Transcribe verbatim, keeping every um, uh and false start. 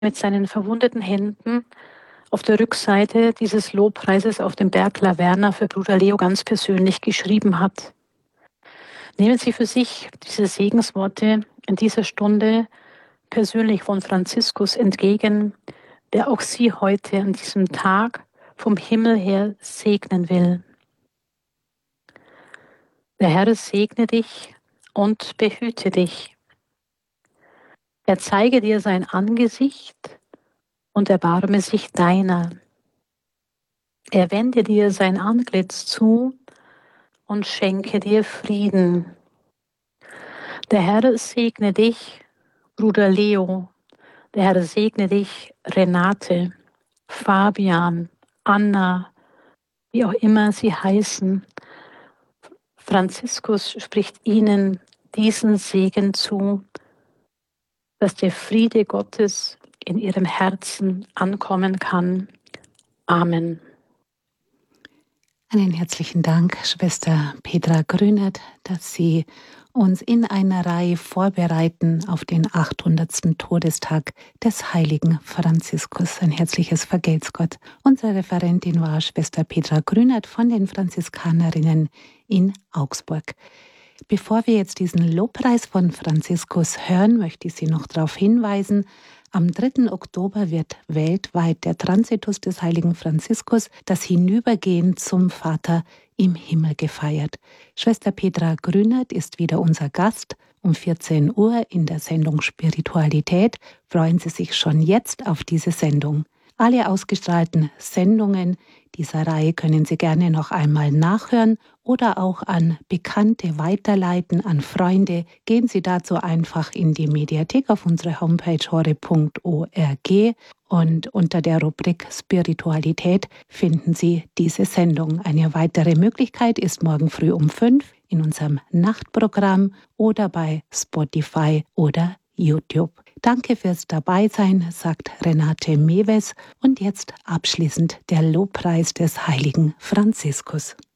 mit seinen verwundeten Händen auf der Rückseite dieses Lobpreises auf dem Berg Laverna für Bruder Leo ganz persönlich geschrieben hat. Nehmen Sie für sich diese Segensworte in dieser Stunde persönlich von Franziskus entgegen, der auch Sie heute an diesem Tag vom Himmel her segnen will. Der Herr segne dich und behüte dich. Er zeige dir sein Angesicht und erbarme sich deiner. Er wende dir sein Antlitz zu und schenke dir Frieden. Der Herr segne dich, Bruder Leo. Der Herr segne dich, Renate, Fabian, Anna, wie auch immer sie heißen. Franziskus spricht ihnen diesen Segen zu, dass der Friede Gottes in ihrem Herzen ankommen kann. Amen. Einen herzlichen Dank, Schwester Petra Grünert, dass Sie uns in einer Reihe vorbereiten auf den achthundertsten Todestag des heiligen Franziskus. Ein herzliches Vergelt's Gott. Unsere Referentin war Schwester Petra Grünert von den Franziskanerinnen in Augsburg. Bevor wir jetzt diesen Lobpreis von Franziskus hören, möchte ich Sie noch darauf hinweisen, am dritten Oktober wird weltweit der Transitus des heiligen Franziskus, das Hinübergehen zum Vater im Himmel, gefeiert. Schwester Petra Grünert ist wieder unser Gast um vierzehn Uhr in der Sendung Spiritualität. Freuen Sie sich schon jetzt auf diese Sendung. Alle ausgestrahlten Sendungen dieser Reihe können Sie gerne noch einmal nachhören oder auch an Bekannte weiterleiten, an Freunde. Gehen Sie dazu einfach in die Mediathek auf unsere Homepage hore punkt org und unter der Rubrik Spiritualität finden Sie diese Sendung. Eine weitere Möglichkeit ist morgen früh um fünf in unserem Nachtprogramm oder bei Spotify oder YouTube. Danke fürs Dabeisein, sagt Renate Mewes. Und jetzt abschließend der Lobpreis des heiligen Franziskus.